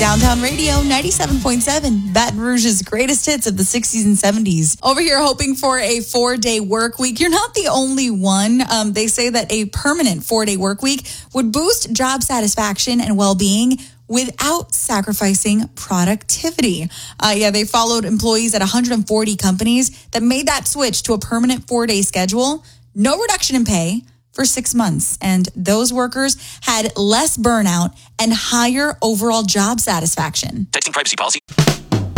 Downtown Radio 97.7, Baton Rouge's greatest hits of the 60s and 70s. Over here hoping for a 4-day work week. You're not the only one. They say that a permanent 4-day work week would boost job satisfaction and well-being without sacrificing productivity. They followed employees at 140 companies that made that switch to a permanent 4-day schedule. No reduction in pay for 6 months. And those workers had less burnout and higher overall job satisfaction. Texting privacy policy.